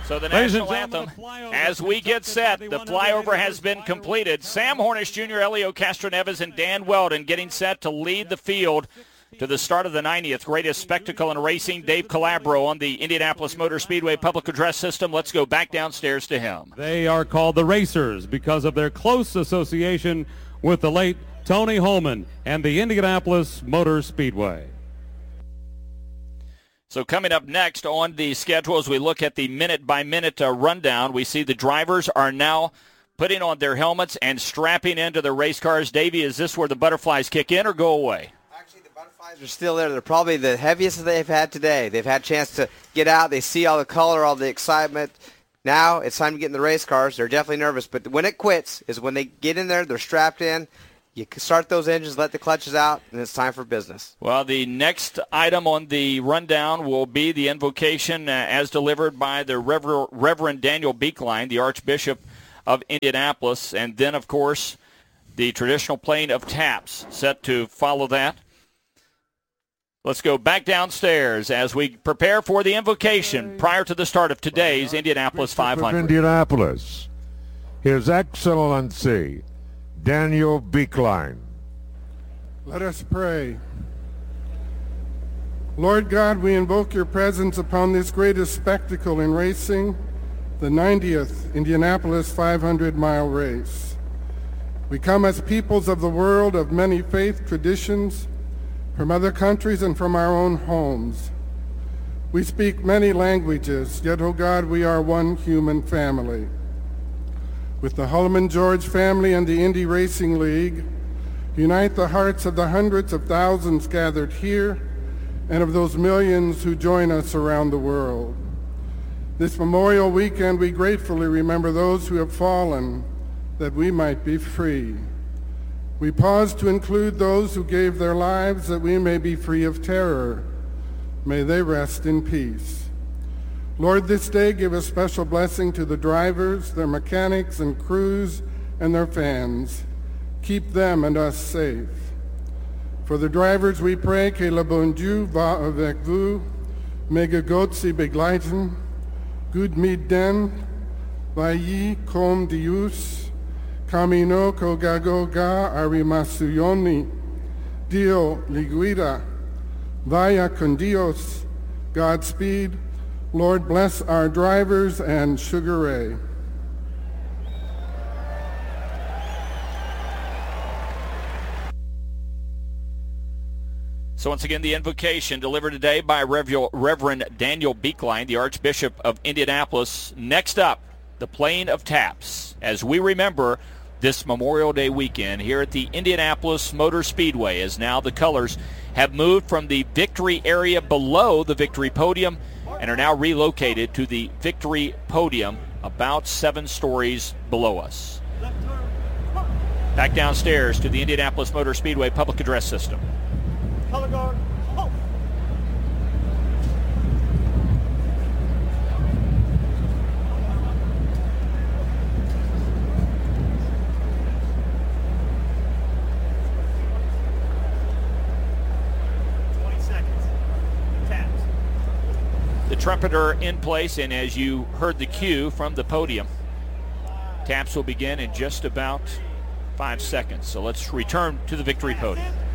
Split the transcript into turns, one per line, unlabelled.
So the national anthem, as we get set, the flyover has been completed. Sam Hornish Jr., Elio Castroneves, and Dan Weldon getting set to lead the field to the start of the 90th greatest spectacle in racing. Dave Calabro on the Indianapolis Motor Speedway public address system. Let's go back downstairs to him.
They are called the Racers because of their close association with the late Tony Holman and the Indianapolis Motor Speedway.
So coming up next on the schedule, as we look at the minute-by-minute rundown, we see the drivers are now putting on their helmets and strapping into their race cars. Davey, is this where the butterflies kick in or go away?
Actually, the butterflies are still there. They're probably the heaviest that they've had today. They've had a chance to get out. They see all the color, all the excitement. Now it's time to get in the race cars. They're definitely nervous, but when it quits is when they get in there, they're strapped in. You can start those engines, let the clutches out, and it's time for business.
Well, the next item on the rundown will be the invocation as delivered by the Reverend Daniel Beekline, the Archbishop of Indianapolis, and then, of course, the traditional playing of taps set to follow that. Let's go back downstairs as we prepare for the invocation prior to the start of today's Indianapolis 500.
Indianapolis, His Excellency Daniel Beekline.
Let us pray. Lord God, we invoke your presence upon this greatest spectacle in racing, the 90th Indianapolis 500-mile race. We come as peoples of the world of many faith traditions, from other countries and from our own homes. We speak many languages, yet, O God, we are one human family. With the Hulman George family and the Indy Racing League, unite the hearts of the hundreds of thousands gathered here and of those millions who join us around the world. This Memorial Weekend, we gratefully remember those who have fallen that we might be free. We pause to include those who gave their lives that we may be free of terror. May they rest in peace. Lord, this day give a special blessing to the drivers, their mechanics and crews, and their fans. Keep them and us safe. For the drivers we pray, que le bon Dieu va avec vous, mega Gott sie begleiten, gut mit den, vai com Dios, camino cogagoga arimasuioni, Dio liguida, vaya con Dios, Godspeed. Lord, bless our drivers and Sugar Ray.
So once again, the invocation delivered today by Reverend Daniel Beekline, the Archbishop of Indianapolis. Next up, the playing of taps, as we remember this Memorial Day weekend here at the Indianapolis Motor Speedway, as now the colors have moved from the victory area below the victory podium and are now relocated to the victory podium about 7 stories below us. Back downstairs to the Indianapolis Motor Speedway public address system.
Color guard, halt.
The trumpeter in place, and as you heard the cue from the podium, taps will begin in just about 5 seconds. So let's return to the victory podium.